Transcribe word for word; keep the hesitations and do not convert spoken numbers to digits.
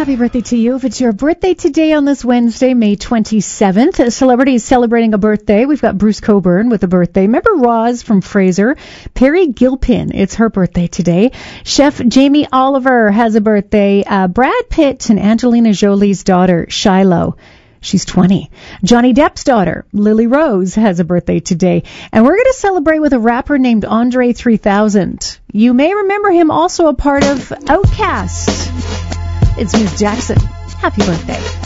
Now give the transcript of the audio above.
happy birthday to you. If it's your birthday today on this Wednesday, May twenty-seventh, a celebrity is celebrating a birthday. We've got Bruce Cockburn with a birthday. Remember Roz from Frasier? Perry Gilpin, it's her birthday today. Chef Jamie Oliver has a birthday. Uh, Brad Pitt and Angelina Jolie's daughter, Shiloh. She's twenty. Johnny Depp's daughter, Lily Rose, has a birthday today. And we're going to celebrate with a rapper named Andre three thousand. You may remember him also a part of Outkast. It's Miss Jackson. Happy birthday.